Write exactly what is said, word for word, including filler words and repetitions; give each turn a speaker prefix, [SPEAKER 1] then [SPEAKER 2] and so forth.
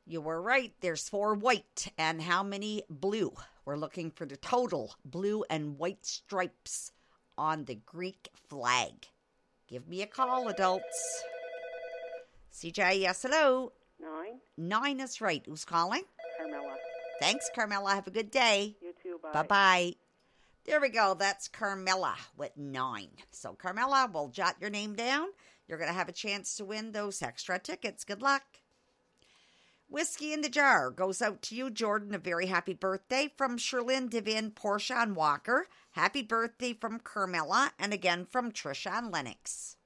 [SPEAKER 1] You were right. There's four white. And how many blue? We're looking for the total blue and white stripes on the Greek flag. Give me a call, adults. C J, yes, hello.
[SPEAKER 2] Nine.
[SPEAKER 1] Nine is right. Who's calling?
[SPEAKER 2] Carmela.
[SPEAKER 1] Thanks, Carmela. Have a good day.
[SPEAKER 2] You too. Bye.
[SPEAKER 1] Bye-bye. There we go. That's Carmela with nine. So, Carmela, we'll jot your name down. You're going to have a chance to win those extra tickets. Good luck. Whiskey in the Jar goes out to you, Jordan. A very happy birthday from Sherlyn, Devin, Portia, and Walker. Happy birthday from Carmela, and again from Trisha and Lennox.